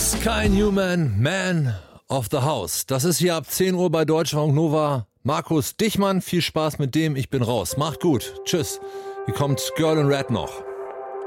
Sky Newman, Man of the House. Das ist hier ab 10 Uhr bei Deutschlandfunk Nova. Markus Dichmann, viel Spaß mit dem. Ich bin raus. Macht gut. Tschüss. Hier kommt Girl in Red noch.